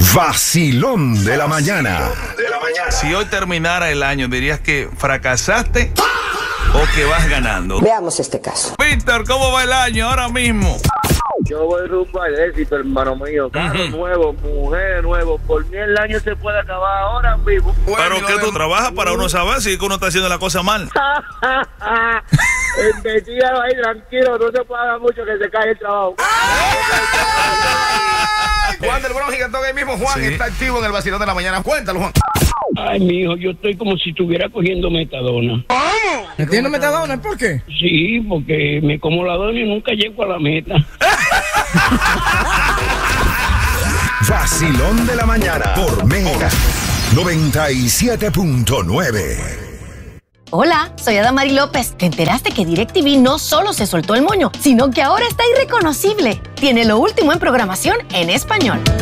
Vacilón de la mañana. Si hoy terminara el año, ¿dirías que fracasaste o que vas ganando? Veamos este caso. Víctor, ¿cómo va el año ahora mismo? Yo voy rumbo al éxito, hermano mío. Carro nuevo, mujer nuevo. Por mí el año se puede acabar ahora mismo. ¿Pero qué tú trabajas para uno saber si uno está haciendo la cosa mal? Investígalo ahí, tranquilo. No se paga mucho que se cae el trabajo. Juan del Bronx Gigantón, ahí mismo. Juan está activo en el vacilón de la mañana. Cuéntalo, Juan. Ay, mijo, yo estoy como si estuviera cogiendo metadona. ¿Cómo? ¿Entiendes metadona? ¿Por qué? Sí, porque me como la dona y nunca llego a la meta. Vacilón de la mañana por Mega 97.9. Hola, soy Adamari López. ¿Te enteraste que DirecTV no solo se soltó el moño, sino que ahora está irreconocible? Tiene lo último en programación en español.